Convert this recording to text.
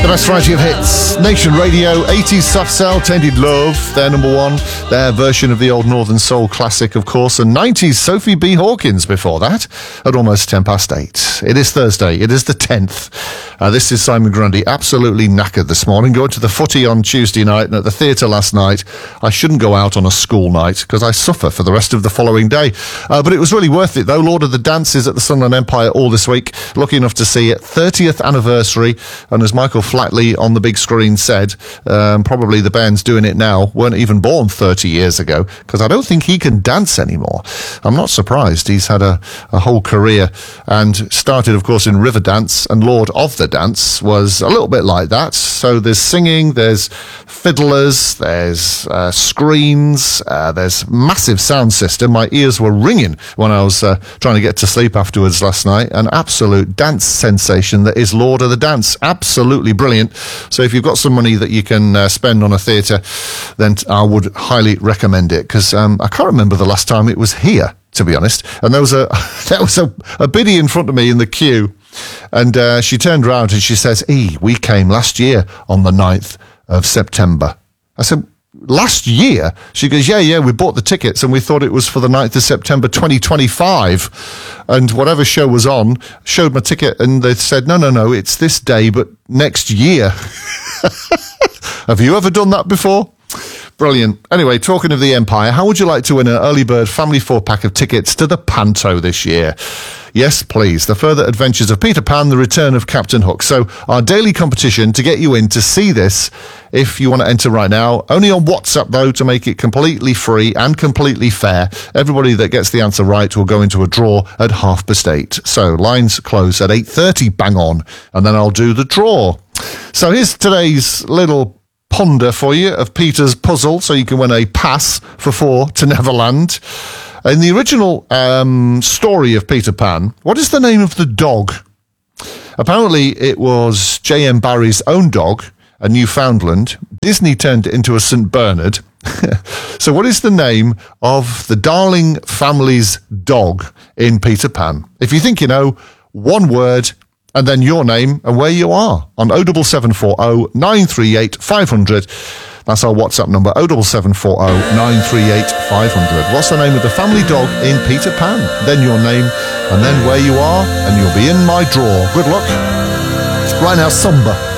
The best variety of hits. Nation Radio, 80s Soft Cell, Tainted Love, their number one. Their version of the old Northern Soul classic, of course. And 90s Sophie B. Hawkins before that, at almost 8:10. It is Thursday. It is the 10th. This is Simon Grundy, absolutely knackered this morning. Going to the footy on Tuesday night and at the theatre last night. I shouldn't go out on a school night because I suffer for the rest of the following day. But it was really worth it, though. Lord of the Dance is at the Sunderland Empire all this week. Lucky enough to see it. 30th anniversary. And as Michael Flatley on the big screen said, probably the bands doing it now weren't even born 30 years ago, because I don't think he can dance anymore. I'm not surprised. He's had a whole career and started, of course, in Riverdance, and Lord of the Dance was a little bit like that. So there's singing, there's fiddlers, there's screens, there's massive sound system. My ears were ringing when I was trying to get to sleep afterwards last night. An absolute dance sensation that is Lord of the Dance. Absolutely brilliant. So if you've got some money that you can spend on a theatre, then I would highly recommend it, because I can't remember the last time it was here, to be honest. And there was a biddy in front of me in the queue, and she turned around and she says, we came last year on the 9th of September. I said, last year? She goes, yeah, we bought the tickets and we thought it was for the 9th of September 2025. And whatever show was on, showed my ticket and they said, no, it's this day, but next year. Have you ever done that before? Brilliant. Anyway, talking of the Empire, how would you like to win an early bird family 4-pack of tickets to the Panto this year? Yes, please. The Further Adventures of Peter Pan, The Return of Captain Hook. So our daily competition to get you in to see this, if you want to enter right now, only on WhatsApp, though, to make it completely free and completely fair. Everybody that gets the answer right will go into a draw at 8:30. So lines close at 8:30, bang on, and then I'll do the draw. So here's today's little ponder for you of Peter's puzzle, so you can win a pass for 4 to Neverland. In the original story of Peter Pan, what is the name of the dog? Apparently it was J.M. Barrie's own dog, a Newfoundland. Disney turned it into a St. Bernard. So what is the name of the Darling family's dog in Peter Pan? If you think you know, one word, and then your name and where you are on 07740 938 500. That's our WhatsApp number, 07740 938 500. What's the name of the family dog in Peter Pan? Then your name, and then where you are, and you'll be in my draw. Good luck. Right now, Samba.